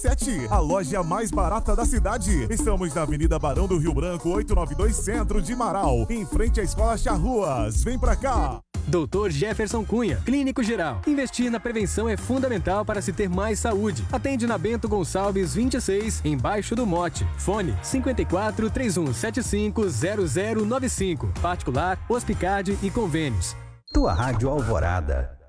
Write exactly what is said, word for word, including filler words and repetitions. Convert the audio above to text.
Sete, a loja mais barata da cidade. Estamos na Avenida Barão do Rio Branco, oitocentos e noventa e dois, Centro de Marau, em frente à Escola Charruas. Vem pra cá! doutor Jefferson Cunha, Clínico Geral. Investir na prevenção é fundamental para se ter mais saúde. Atende na Bento Gonçalves vinte e seis, embaixo do Mote. Fone cinco quatro, três um sete cinco, zero zero nove cinco. Particular, Hospicard e convênios. Tua Rádio Alvorada.